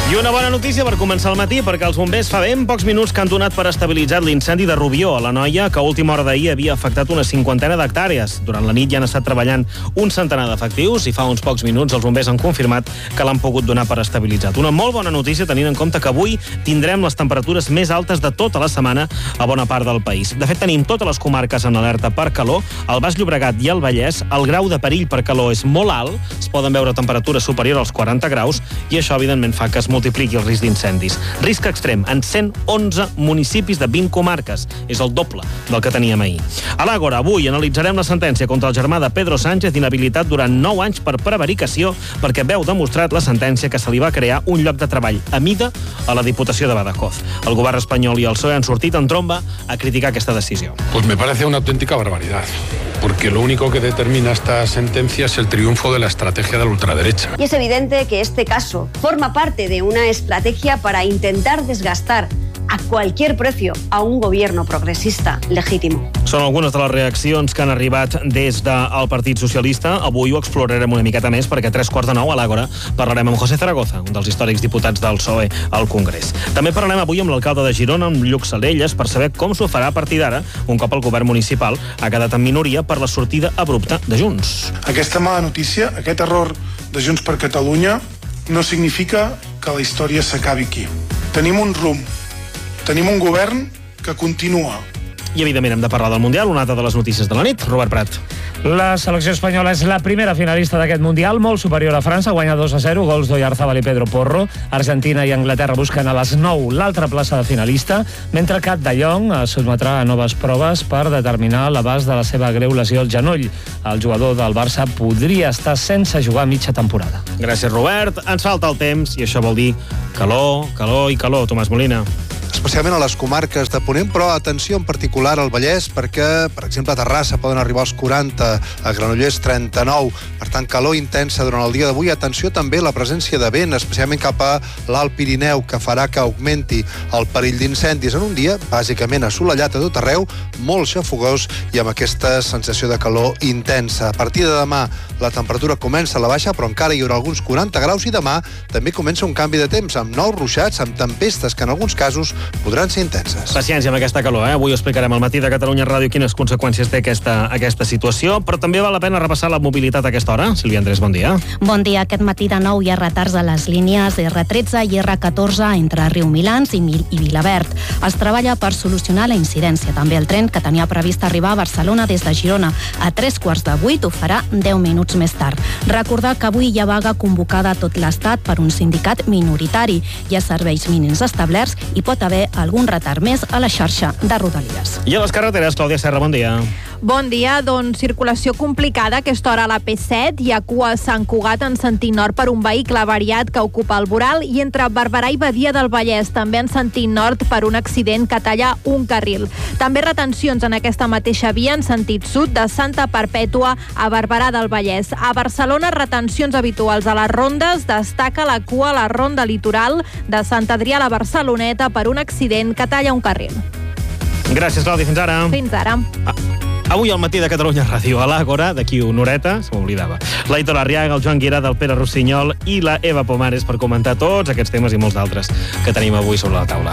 I una bona notícia per començar el matí, perquè els bombers fa ben pocs minuts que han donat per estabilitzat l'incendi de Rubió, a l'Anoia, que a última hora d'ahir havia afectat una 50 d'hectàrees. Durant la nit ja han estat treballant un centenar d'efectius i fa uns pocs minuts els bombers han confirmat que l'han pogut donar per estabilitzat. Una molt bona notícia tenint en compte que avui tindrem les temperatures més altes de tota la setmana a bona part del país. De fet, tenim totes les comarques en alerta per calor. Al Baix Llobregat i al Vallès, el grau de perill per calor és molt alt, es poden veure temperatures superiors als 40 graus i això, evidentment, fa que es multipliqui el risc d'incendis. Risc extrem en 111 municipis de 20 comarques. És el doble del que teníem ahir. A l'Àgora, avui analitzarem la sentència contra el germà de Pedro Sánchez d'inhabilitat durant 9 anys per prevaricació perquè veu demostrat la sentència que se li va crear un lloc de treball a mida a la Diputació de Badajoz. El govern espanyol i el PSOE han sortit en tromba a criticar aquesta decisió. Pues me parece una auténtica barbaridad, porque lo único que determina esta sentencia es el triunfo de la estrategia de la ultraderecha. Y es evidente que este caso forma parte de una estrategia para intentar desgastar a cualquier precio a un gobierno progresista legítimo. Són algunes de les reaccions que han arribat des del Partit Socialista. Avui ho explorarem una miqueta més perquè a 8:45 a l'Àgora parlarem amb José Zaragoza, un dels històrics diputats del PSOE al Congrés. També parlarem avui amb l'alcalde de Girona, amb Lluc Salelles, per saber com s'ho farà a partir d'ara, un cop el govern municipal ha quedat en minoria per la sortida abrupta de Junts. Aquesta mala notícia, aquest error de Junts per Catalunya, no significa que la història s'acabi aquí. Tenim un rumb, tenim un govern que continua. I, evidentment, hem de parlar del Mundial, una altra de les notícies de la nit. Robert Prat. La selecció espanyola és la primera finalista d'aquest Mundial, molt superior a França, guanya 2-0, gols d'Oyarzabal i Pedro Porro. Argentina i Anglaterra busquen a les 9 l'altra plaça de finalista, mentre que De Jong es sotmetrà a noves proves per determinar l'abast de la seva greu lesió al genoll. El jugador del Barça podria estar sense jugar mitja temporada. Gràcies, Robert. Ens falta el temps i això vol dir calor, calor i calor. Tomàs Molina. Especialment a les comarques de Ponent, però atenció en particular al Vallès, perquè, per exemple, a Terrassa poden arribar als 40, a Granollers 39, per tant, calor intensa durant el dia d'avui. Atenció també a la presència de vent, especialment cap a l'Alt Pirineu, que farà que augmenti el perill d'incendis en un dia, bàsicament assolellat a tot arreu, molt xafogós i amb aquesta sensació de calor intensa. A partir de demà, la temperatura comença a la baixa, però encara hi haurà alguns 40 graus i demà també comença un canvi de temps, amb nous ruixats, amb tempestes que en alguns casos podran ser intenses. Paciència amb aquesta calor, Avui explicarem al matí de Catalunya Ràdio quines conseqüències té aquesta situació, però també val la pena repassar la mobilitat a aquesta hora. Sílvia Andrés, bon dia. Bon dia. Aquest matí de nou hi ha retards a les línies R13 i R14 entre Riumilans i Vilaverd. Es treballa per solucionar la incidència. També el tren que tenia previst arribar a Barcelona des de Girona a 7:45 ho farà 10 minuts més tard. Recordar que avui hi ha vaga convocada a tot l'Estat per un sindicat minoritari. Hi ha serveis mínims establerts i pot haver algun retard més a la xarxa de Rodalies. I a les carreteres, Clàudia Serra, bon dia. Bon dia, doncs circulació complicada a aquesta hora a la P7. Hi ha cua a Sant Cugat en sentit nord per un vehicle avariat que ocupa el voral i entre Barberà i Badia del Vallès, també en sentit nord per un accident que talla un carril. També retencions en aquesta mateixa via en sentit sud de Santa Perpètua a Barberà del Vallès. A Barcelona, retencions habituals a les rondes. Destaca la cua a la ronda litoral de Sant Adrià a la Barceloneta per un accident que talla un carril. Gràcies, Clàudia. Fins ara. Fins ara. Avui al matí de Catalunya Ràdio a l'Àgora, d'aquí una horeta, se m'oblidava, l'Aitor Arriaga, el Joan Guirà, el Pere Rossinyol i la Eva Pomares per comentar tots aquests temes i molts d'altres que tenim avui sobre la taula.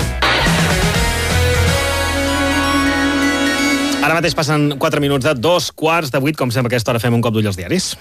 Ara mateix passen 4 minuts de 7:15, com sempre a aquesta hora fem un cop d'ull als diaris.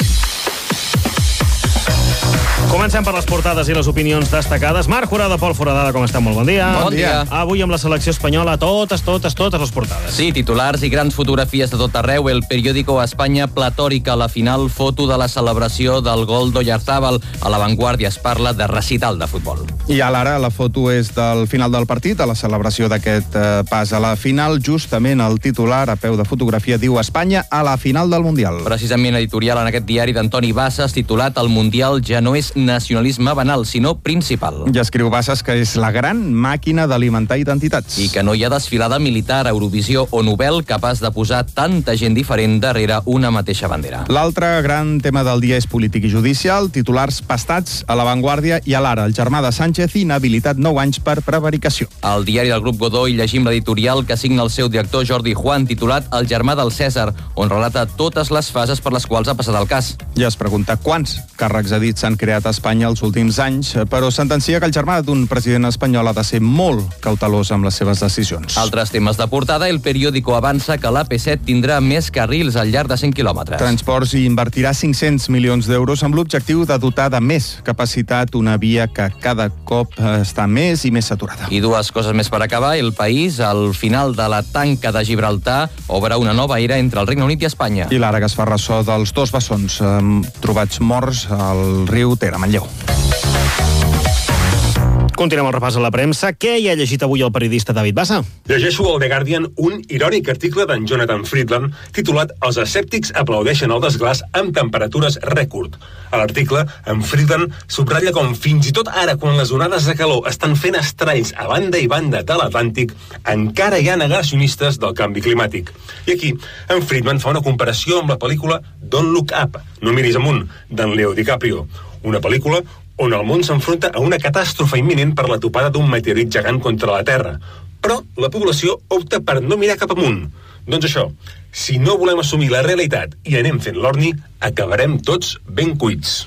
Comencem per les portades i les opinions destacades. Marc Forada, Pol Foradada, com està? Molt bon dia. Bon dia. Avui amb la selecció espanyola, totes les portades. Sí, titulars i grans fotografies de tot arreu. El periòdico Espanya platòrica, la final, foto de la celebració del gol d'Oyarzabal. A La Vanguardia es parla de recital de futbol. I a l'Ara la foto és del final del partit, a la celebració d'aquest pas a la final. Justament el titular, a peu de fotografia, diu Espanya a la final del Mundial. Precisament editorial en aquest diari d'Antoni Bassas, titulat El Mundial ja no és nacionalisme banal, sinó principal. I escriu Bassas que és la gran màquina d'alimentar identitats. I que no hi ha desfilada militar, Eurovisió o Nobel capaç de posar tanta gent diferent darrere una mateixa bandera. L'altre gran tema del dia és polític i judicial, titulars pastats a La Vanguardia i a l'Ara. El germà de Sánchez inhabilitat 9 anys per prevaricació. Al diari del grup Godó hi llegim l'editorial que signa el seu director Jordi Juan, titulat El germà del Cèsar, on relata totes les fases per les quals ha passat el cas. I es pregunta quants càrrecs a dit s'han creat a Espanya els últims anys, però sentencia que el germà d'un president espanyol ha de ser molt cautelós amb les seves decisions. Altres temes de portada, El Periódico avança que l'AP7 tindrà més carrils al llarg de 100 quilòmetres. Transports invertirà 500 milions d'euros amb l'objectiu de dotar de més capacitat una via que cada cop està més i més saturada. I dues coses més per acabar. El País, al final de la tanca de Gibraltar, obre una nova era entre el Regne Unit i Espanya. I l'ara que es fa ressò dels dos bessons trobats morts al riu Ter, a Manlleu. Continuem el repàs a la premsa. Què hi ha llegit avui el periodista David Bassa? Llegeixo al The Guardian un irònic article d'en Jonathan Friedland titulat Els escèptics aplaudeixen el desglàs amb temperatures rècord. A l'article, en Friedland subratlla com fins i tot ara, quan les onades de calor estan fent estralls a banda i banda de l'Atlàntic, encara hi ha negacionistes del canvi climàtic. I aquí, en Friedland fa una comparació amb la pel·lícula Don't Look Up, No miris amunt, d'en Leo DiCaprio. Una pel·lícula on el món s'enfronta a una catàstrofe imminent per la topada d'un meteorit gegant contra la Terra. Però la població opta per no mirar cap amunt. Doncs això, si no volem assumir la realitat i anem fent l'orni, acabarem tots ben cuits.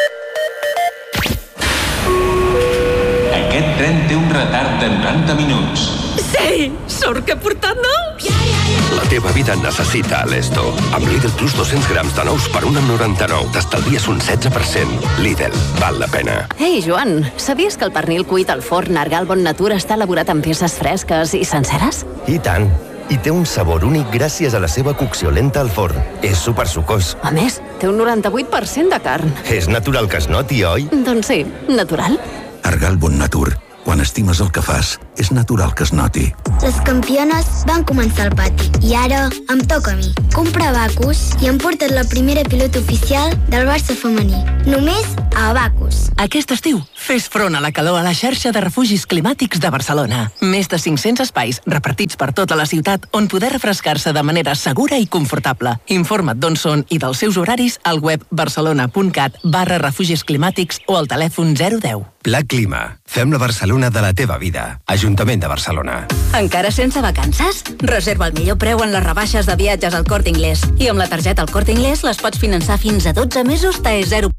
Aquest tren té un retard de 90 minuts. Sí! Sort que he portat nous! La teva vida necessita Esto. Amb Lidl Plus 200 grams de nous per 1,99. T'estalvies un 16%. Lidl, val la pena. Ei, Joan, sabies que el pernil cuit al forn Argal Bon Natur està elaborat amb peces fresques i senceres? I tant. I té un sabor únic gràcies a la seva cocció lenta al forn. És supersucós. A més, té un 98% de carn. És natural que es noti, oi? Doncs sí, natural. Argal Bon Natur. Quan estimes el que fas, és natural que es noti. Les campiones van començar al pati i ara em toca a mi. Comprar Abacus i hem portat la primera pilota oficial del Barça femení. Només a Abacus. Aquest estiu, fes front a la calor a la xarxa de refugis climàtics de Barcelona. Més de 500 espais repartits per tota la ciutat on poder refrescar-se de manera segura i confortable. Informa't d'on són i dels seus horaris al web barcelona.cat/refugis climàtics o al telèfon 010. Pla Clima. Fem la Barcelona de la teva vida. Ajuntament de Barcelona. Encara sense vacances? Reserva el millor preu en les rebaixes de viatges al Corte Inglés. I amb la targeta al Corte Inglés les pots finançar fins a 12 mesos TAE 0.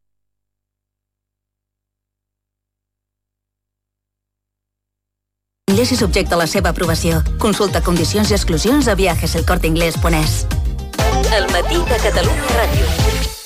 Inglés i subjecte a la seva aprovació. Consulta condicions i exclusions a viajeselcorteinglés.es. El matí de Catalunya Ràdio.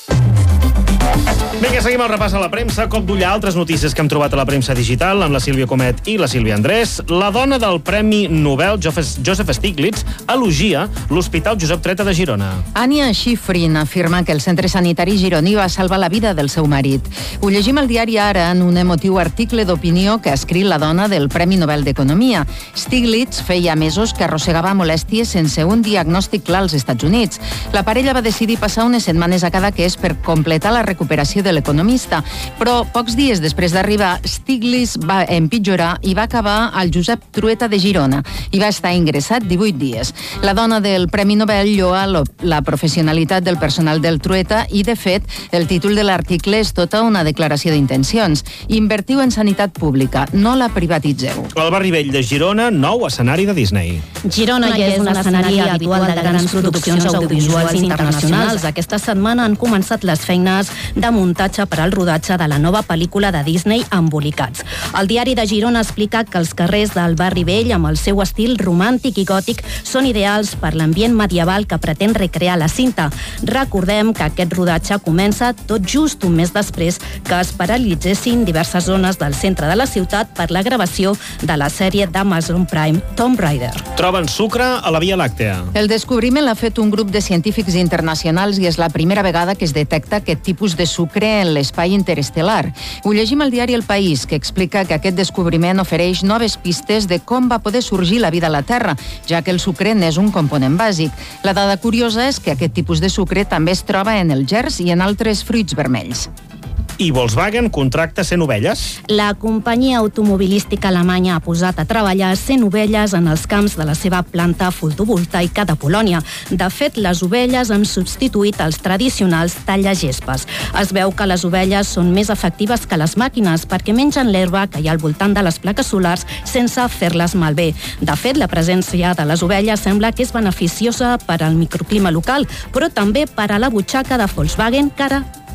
Vinga, seguim el repàs a la premsa. Cop d'ull a altres notícies que hem trobat a la premsa digital amb la Sílvia Comet i la Sílvia Andrés. La dona del Premi Nobel, Joseph Stiglitz, elogia l'Hospital Josep Treta de Girona. Anya Schifrin afirma que el centre sanitari gironí va salvar la vida del seu marit. Ho llegim al diari Ara en un emotiu article d'opinió que ha escrit la dona del Premi Nobel d'Economia. Stiglitz feia mesos que arrossegava molèsties sense un diagnòstic clar als Estats Units. La parella va decidir passar unes setmanes a Cadaqués per completar la recuperació de l'economista, però pocs dies després d'arribar, Stiglitz va empitjorar i va acabar al Josep Trueta de Girona i va estar ingressat 18 dies. La dona del Premi Nobel lloa la professionalitat del personal del Trueta i, de fet, el títol de l'article és tota una declaració d'intencions. Invertiu en sanitat pública, no la privatitzeu. El barri vell de Girona, nou escenari de Disney. Girona ja és un escenari habitual de grans produccions audiovisuals internacionals. Aquesta setmana han començat les feines de muntatge per al rodatge de la nova pel·lícula de Disney, Embolicats. El diari de Girona explica que els carrers del barri vell, amb el seu estil romàntic i gòtic, són ideals per l'ambient medieval que pretén recrear la cinta. Recordem que aquest rodatge comença tot just un mes després que es paralitzessin diverses zones del centre de la ciutat per la gravació de la sèrie d'Amazon Prime, Tomb Raider. Troben sucre a la Via Làctea. El descobriment l'ha fet un grup de científics internacionals i és la primera vegada que es detecta aquest tipus de sucre en l'espai interestel·lar. Ho llegim al diari El País, que explica que aquest descobriment ofereix noves pistes de com va poder sorgir la vida a la Terra, ja que el sucre n'és un component bàsic. La dada curiosa és que aquest tipus de sucre també es troba en el gerç i en altres fruits vermells. I Volkswagen contracta 100 ovelles. La companyia automobilística alemanya ha posat a treballar 100 ovelles en els camps de la seva planta fotovoltaica de Polònia. De fet, les ovelles han substituït els tradicionals tallagespes. Es veu que les ovelles són més efectives que les màquines perquè mengen l'herba que hi ha al voltant de les plaques solars sense fer-les malbé. De fet, la presència de les ovelles sembla que és beneficiosa per al microclima local, però també per a la butxaca de Volkswagen, que ara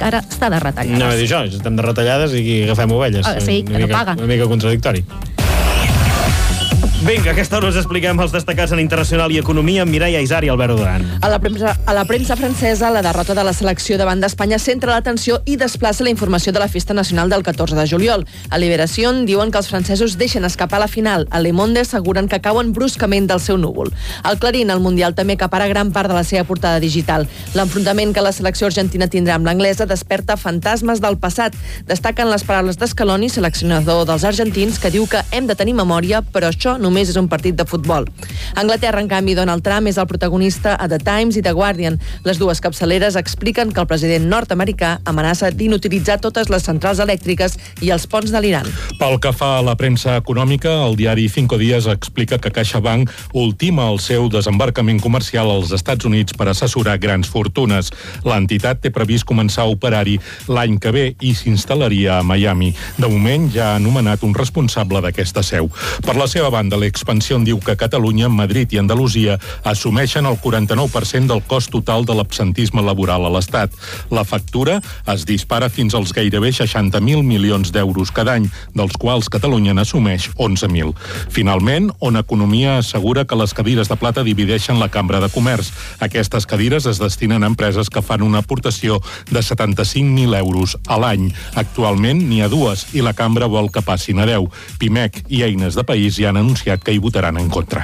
que ara està de retallades. No, dir això, estem de retallades i agafem ovelles. Sí, que no paguen. Una mica contradictori. Vinga, a aquesta hora us expliquem els destacats en internacional i economia amb Mireia Isar i Albert Duran. A la premsa francesa, la derrota de la selecció davant d'Espanya centra l'atenció i desplaça la informació de la festa nacional del 14 de juliol. A Liberación diuen que els francesos deixen escapar la final. A Le Monde asseguren que cauen bruscament del seu núvol. Al Clarín, el Mundial també acapara gran part de la seva portada digital. L'enfrontament que la selecció argentina tindrà amb l'anglesa desperta fantasmes del passat. Destaquen les paraules d'Scaloni, seleccionador dels argentins, que diu que hem de tenir memòria, però això només és un partit de futbol. Anglaterra, en canvi, Donald Trump és el protagonista a The Times i The Guardian. Les dues capçaleres expliquen que el president nord-americà amenaça d'inutilitzar totes les centrals elèctriques i els ponts de l'Iran. Pel que fa a la premsa econòmica, el diari Cinco Días explica que CaixaBank ultima el seu desembarcament comercial als Estats Units per assessorar grans fortunes. L'entitat té previst començar a operar-hi l'any que ve i s'instal·laria a Miami. De moment ja ha nomenat un responsable d'aquesta seu. Per la seva banda, l'Expansión diu que Catalunya, Madrid i Andalusia assumeixen el 49% del cost total de l'absentisme laboral a l'Estat. La factura es dispara fins als gairebé 60.000 milions d'euros cada any, dels quals Catalunya n'assumeix 11.000. Finalment, On Economia assegura que les cadires de plata divideixen la Cambra de Comerç. Aquestes cadires es destinen a empreses que fan una aportació de 75.000 euros a l'any. Actualment n'hi ha dues i la Cambra vol que passin a 10. Pimec i Eines de País ja han anunciat que hi votaran en contra.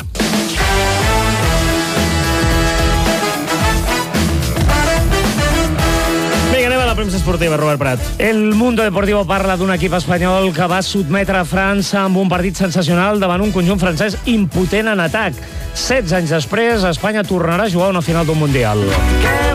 Vinga, anem a la premsa esportiva, Robert Prat. El Mundo Deportivo parla d'un equip espanyol que va sotmetre França amb un partit sensacional davant un conjunt francès impotent en atac. 16 anys després, Espanya tornarà a jugar una final d'un Mundial.